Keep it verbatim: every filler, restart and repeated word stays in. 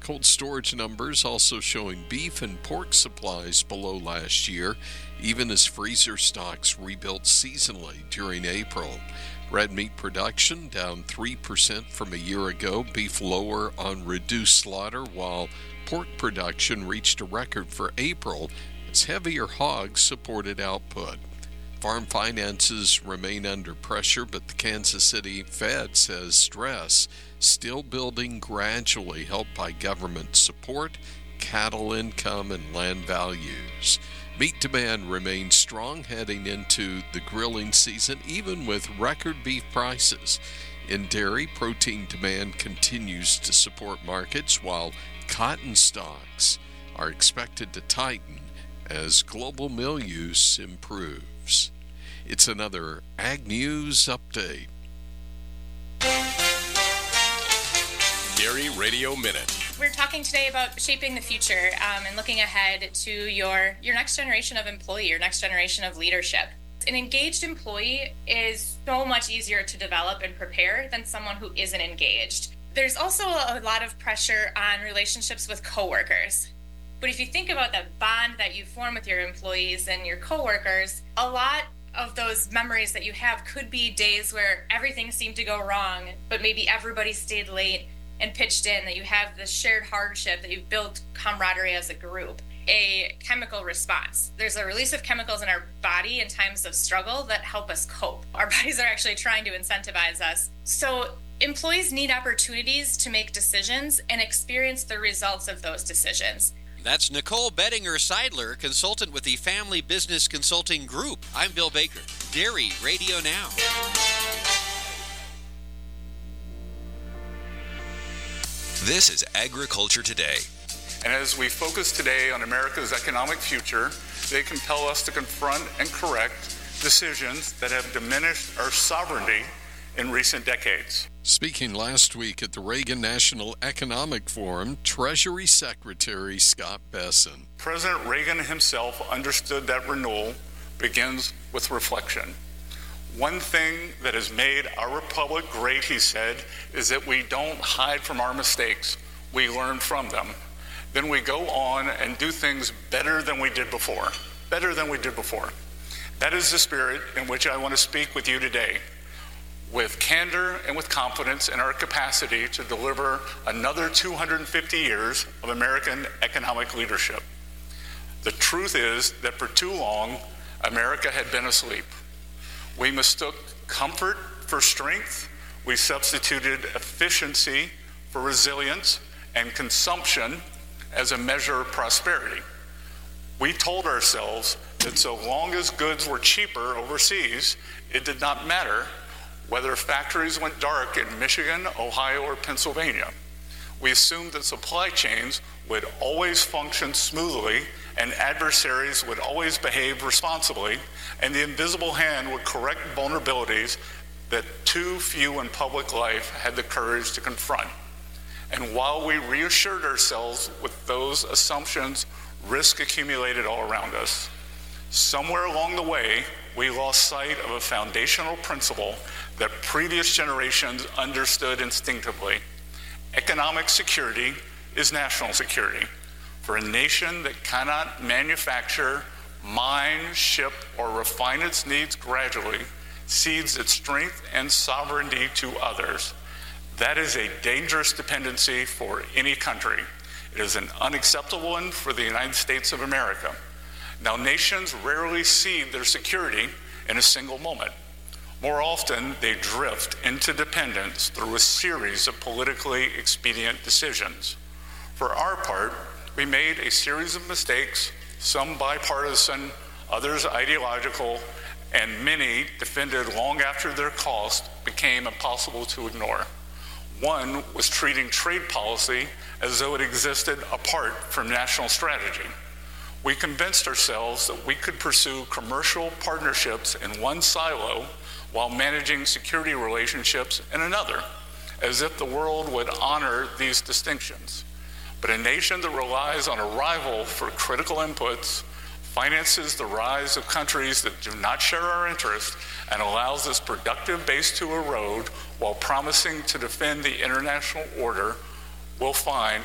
Cold storage numbers also showing beef and pork supplies below last year, even as freezer stocks rebuilt seasonally during April. Red meat production down three percent from a year ago, beef lower on reduced slaughter, while pork production reached a record for April as heavier hogs supported output. Farm finances remain under pressure, but the Kansas City Fed says stress still building gradually, helped by government support, cattle income, and land values. Meat demand remains strong heading into the grilling season, even with record beef prices. In dairy, protein demand continues to support markets, while cotton stocks are expected to tighten as global meal use improves. It's another Ag News Update. Dairy Radio Minute. We're talking today about shaping the future um, and looking ahead to your, your next generation of employee, your next generation of leadership. An engaged employee is so much easier to develop and prepare than someone who isn't engaged. There's also a lot of pressure on relationships with coworkers. But if you think about that bond that you form with your employees and your coworkers, a lot of those memories that you have could be days where everything seemed to go wrong, but maybe everybody stayed late and pitched in, that you have this shared hardship, that you've built camaraderie as a group. A chemical response. There's a release of chemicals in our body in times of struggle that help us cope. Our bodies are actually trying to incentivize us. So employees need opportunities to make decisions and experience the results of those decisions. That's Nicole Bettinger-Seidler, consultant with the Family Business Consulting Group. I'm Bill Baker. Dairy Radio Now. This is Agriculture Today. And as we focus today on America's economic future, they compel us to confront and correct decisions that have diminished our sovereignty in recent decades. Speaking last week at the Reagan National Economic Forum, Treasury Secretary Scott Bessent. President Reagan himself understood that renewal begins with reflection. One thing that has made our republic great, he said, is that we don't hide from our mistakes. We learn from them. Then we go on and do things better than we did before. Better than we did before. That is the spirit in which I want to speak with you today, with candor and with confidence in our capacity to deliver another two hundred fifty years of American economic leadership. The truth is that for too long, America had been asleep. We mistook comfort for strength. We substituted efficiency for resilience and consumption as a measure of prosperity. We told ourselves that so long as goods were cheaper overseas, it did not matter whether factories went dark in Michigan, Ohio, or Pennsylvania. We assumed that supply chains would always function smoothly and adversaries would always behave responsibly, and the invisible hand would correct vulnerabilities that too few in public life had the courage to confront. And while we reassured ourselves with those assumptions, risk accumulated all around us. Somewhere along the way, we lost sight of a foundational principle that previous generations understood instinctively. Economic security is national security. For a nation that cannot manufacture, mine, ship, or refine its needs gradually, cedes its strength and sovereignty to others. That is a dangerous dependency for any country. It is an unacceptable one for the United States of America. Now, nations rarely cede their security in a single moment. More often, they drift into dependence through a series of politically expedient decisions. For our part, we made a series of mistakes, some bipartisan, others ideological, and many defended long after their cost became impossible to ignore. One was treating trade policy as though it existed apart from national strategy. We convinced ourselves that we could pursue commercial partnerships in one silo while managing security relationships in another, as if the world would honor these distinctions. But a nation that relies on a rival for critical inputs finances the rise of countries that do not share our interests and allows this productive base to erode while promising to defend the international order will find